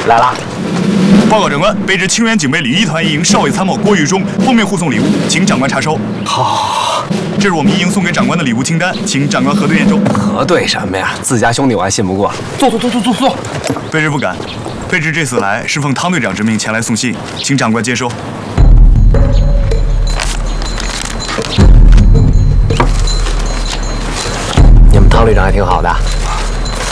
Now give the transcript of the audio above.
来了。 报告长官，被指清源警备礼仪团一营少尉参谋郭玉忠奉命护送礼物，请长官查收。 好， 这是我们一营送给长官的礼物清单，请长官核对验收。 核对什么呀？自家兄弟我还信不过。坐。 卑职不敢。卑职这次来是奉汤队长之命前来送信，请长官接收。 你们汤队长还挺好的。